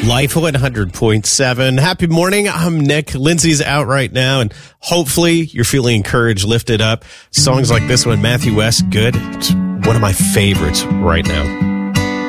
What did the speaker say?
Life 100.7. Happy morning. I'm Nick. Lindsay's out right now, and hopefully you're feeling encouraged, lifted up. Songs like this one, Matthew West, good. It's one of my favorites right now.